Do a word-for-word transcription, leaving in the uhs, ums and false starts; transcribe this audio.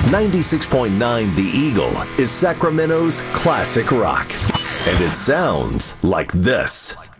ninety-six point nine The Eagle is Sacramento's classic rock. And it sounds like this.